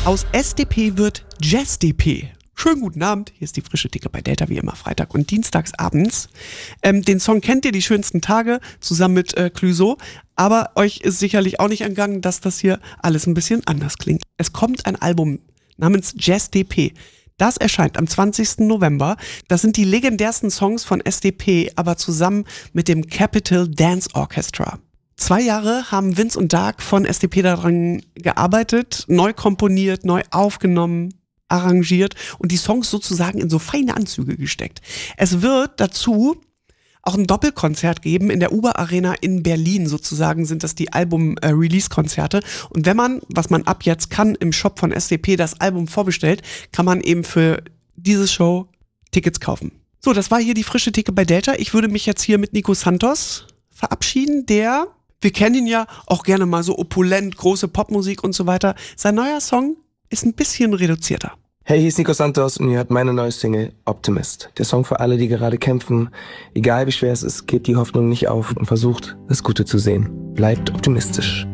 Aus SDP wird JazzDP. Schönen guten Abend, hier ist die frische Theke bei Delta, wie immer Freitag und dienstags abends. Den Song kennt ihr, die schönsten Tage, zusammen mit Clouseau. Aber euch ist sicherlich auch nicht entgangen, dass das hier alles ein bisschen anders klingt. Es kommt ein Album namens JazzDP. Das erscheint am 20. November. Das sind die legendärsten Songs von SDP, aber zusammen mit dem Capital Dance Orchestra. 2 Jahre haben Vince und Dark von SDP daran gearbeitet, neu komponiert, neu aufgenommen, arrangiert und die Songs sozusagen in so feine Anzüge gesteckt. Es wird dazu auch ein Doppelkonzert geben in der Uber Arena in Berlin. Sozusagen sind das die Album-Release-Konzerte. Und wenn man, was man ab jetzt kann, im Shop von SDP das Album vorbestellt, kann man eben für diese Show Tickets kaufen. So, das war hier die frische Theke bei Delta. Ich würde mich jetzt hier mit Nico Santos verabschieden, wir kennen ihn ja auch gerne mal so opulent, große Popmusik und so weiter. Sein neuer Song ist ein bisschen reduzierter. Hey, hier ist Nico Santos und ihr hört meine neue Single Optimist. Der Song für alle, die gerade kämpfen. Egal wie schwer es ist, gebt die Hoffnung nicht auf und versucht, das Gute zu sehen. Bleibt optimistisch.